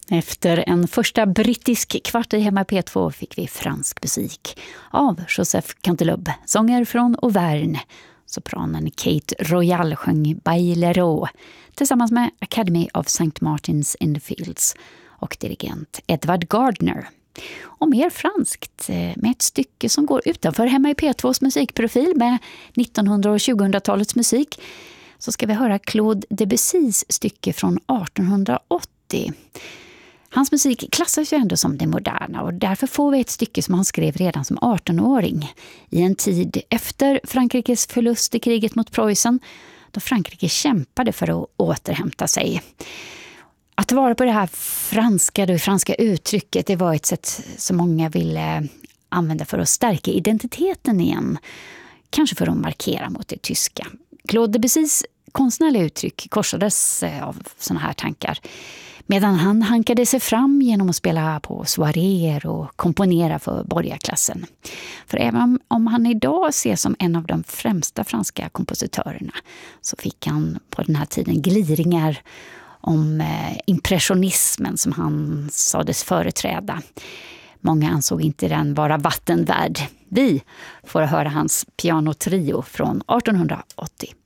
Efter en första brittisk kvart i Hemma P2 fick vi fransk musik av Joseph Canteloube, sånger från Auvergne. Sopranen Kate Royal sjöng Bailero tillsammans med Academy of St. Martins in the Fields och dirigent Edward Gardner. Och mer franskt med ett stycke som går utanför Hemma i P2s musikprofil med 1900- och 2000-talets musik, så ska vi höra Claude Debussys stycke från 1880. Hans musik klassas ju ändå som det moderna och därför får vi ett stycke som han skrev redan som 18-åring i en tid efter Frankrikes förlust i kriget mot Preussen, då Frankrike kämpade för att återhämta sig. Att vara på det här franska uttrycket, det var ett sätt som många ville använda för att stärka identiteten igen, kanske för att markera mot det tyska. Claude Debussys konstnärliga uttryck korsades av såna här tankar, medan han hankade sig fram genom att spela på soaréer och komponera för borgarklassen. För även om han idag ses som en av de främsta franska kompositörerna, så fick han på den här tiden gliringar om impressionismen som han sades företräda. Många ansåg inte den vara vattenvärd. Vi får höra hans pianotrio från 1880.